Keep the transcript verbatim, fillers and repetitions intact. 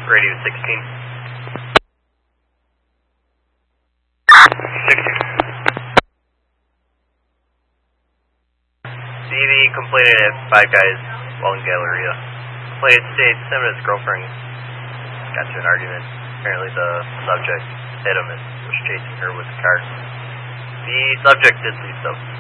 Radio sixteen. sixteen. D V completed at Five Guys, Walton Galleria. Complainant states him and his girlfriend got into an argument. Apparently the subject hit him and was chasing her with the car. The subject did leave though.